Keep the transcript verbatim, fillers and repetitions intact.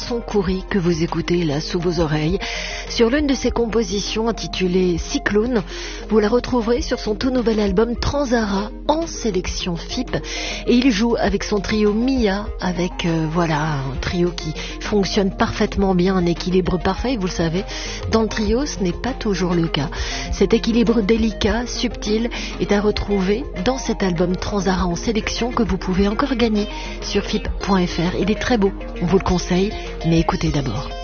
son Khoury que vous écoutez là sous vos oreilles. Sur l'une de ses compositions intitulée Cyclone, vous la retrouverez sur son tout nouvel album Transara en sélection F I P. Et il joue avec son trio Mia, avec euh, voilà un trio qui fonctionne parfaitement bien, un équilibre parfait. Vous le savez, dans le trio, ce n'est pas toujours le cas. Cet équilibre délicat, subtil, est à retrouver dans cet album Transara en sélection que vous pouvez encore gagner sur F I P point F R. Il est très beau, on vous le conseille, mais écoutez d'abord.